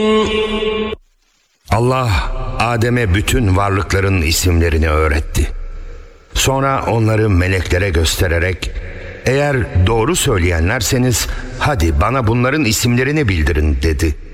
Allah Adem'e bütün varlıkların isimlerini öğretti. Sonra onları meleklere göstererek, eğer doğru söyleyenlerseniz hadi bana bunların isimlerini bildirin dedi.